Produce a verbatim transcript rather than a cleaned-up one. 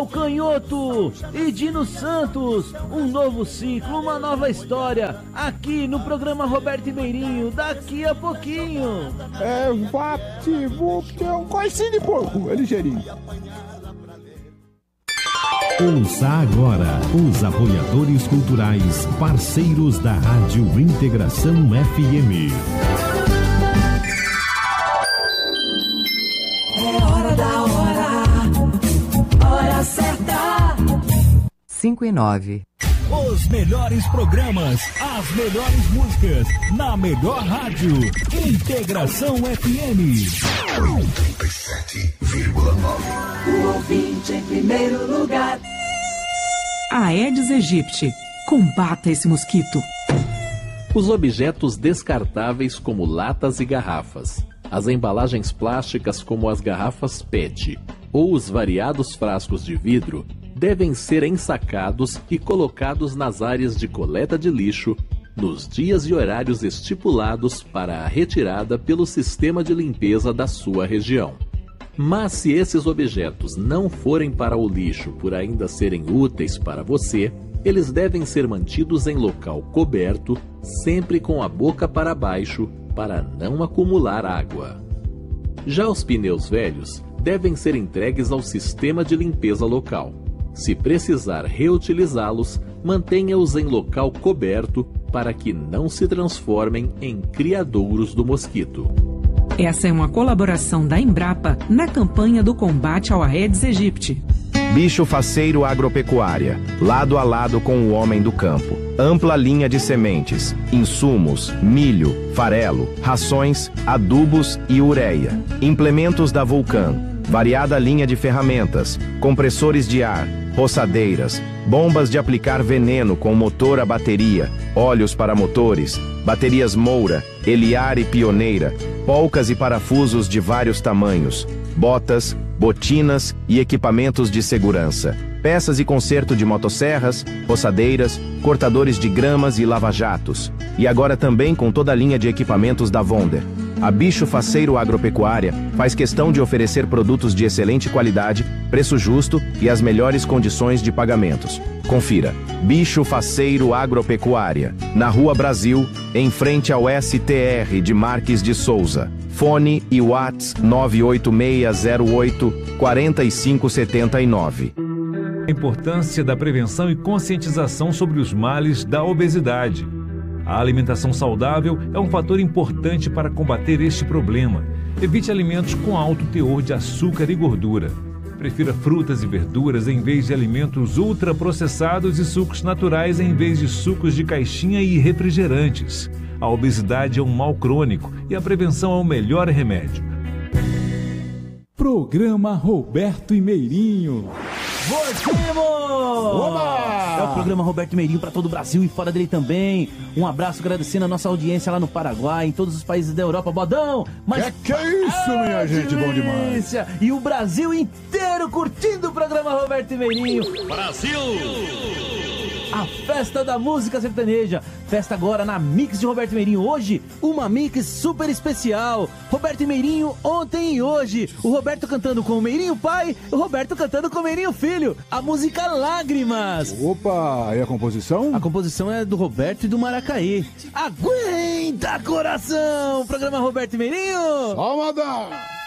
Canhoto e Dino Santos. Um novo ciclo, uma nova história, aqui no programa Roberto e Meirinho, daqui a pouquinho. É, VaptVupt, é um coicinho de porco, é ligeirinho. Ouça agora os apoiadores culturais, parceiros da Rádio Integração F M. É hora da hora, hora certa. cinco e nove. Os melhores programas, as melhores músicas, na melhor rádio. Integração F M. oitenta e sete vírgula nove. O ouvinte em primeiro lugar. Aedes aegypti. Combata esse mosquito. Os objetos descartáveis como latas e garrafas, as embalagens plásticas como as garrafas P E T ou os variados frascos de vidro devem ser ensacados e colocados nas áreas de coleta de lixo nos dias e horários estipulados para a retirada pelo sistema de limpeza da sua região. Mas se esses objetos não forem para o lixo por ainda serem úteis para você, eles devem ser mantidos em local coberto, sempre com a boca para baixo, para não acumular água. Já os pneus velhos devem ser entregues ao sistema de limpeza local. Se precisar reutilizá-los, mantenha-os em local coberto para que não se transformem em criadouros do mosquito. Essa é uma colaboração da Embrapa na campanha do combate ao Aedes aegypti. Bicho Faceiro Agropecuária, lado a lado com o homem do campo. Ampla linha de sementes, insumos, milho, farelo, rações, adubos e ureia. Implementos da Vulcan, variada linha de ferramentas, compressores de ar, roçadeiras, bombas de aplicar veneno com motor a bateria, óleos para motores, baterias Moura, Eliar e Pioneira, polcas e parafusos de vários tamanhos, botas, botinas e equipamentos de segurança, peças e conserto de motosserras, roçadeiras, cortadores de gramas e lava-jatos. E agora também com toda a linha de equipamentos da Vonder. A Bicho Faceiro Agropecuária faz questão de oferecer produtos de excelente qualidade, preço justo e as melhores condições de pagamentos. Confira. Bicho Faceiro Agropecuária, na Rua Brasil, em frente ao S T R de Marques de Souza. Fone e WhatsApp nove oito seis zero oito quatro cinco sete nove. A importância da prevenção e conscientização sobre os males da obesidade. A alimentação saudável é um fator importante para combater este problema. Evite alimentos com alto teor de açúcar e gordura. Prefira frutas e verduras em vez de alimentos ultraprocessados e sucos naturais em vez de sucos de caixinha e refrigerantes. A obesidade é um mal crônico e a prevenção é o melhor remédio. Programa Roberto e Meirinho. Voltemos! É o programa Roberto Meirinho para todo o Brasil e fora dele também. Um abraço agradecendo a nossa audiência lá no Paraguai, em todos os países da Europa. Bodão! Mas que que é isso, minha gente? Bom demais! E o Brasil inteiro curtindo o programa Roberto Meirinho. Brasil! A festa da música sertaneja. Festa agora na Mix de Roberto Meirinho. Hoje, uma Mix super especial. Roberto Meirinho ontem e hoje. O Roberto cantando com o Meirinho pai, o Roberto cantando com o Meirinho filho. A música Lágrimas. Opa, e a composição? A composição é do Roberto e do Maracaí. Aguenta, coração! Programa Roberto Meirinho. Salvador!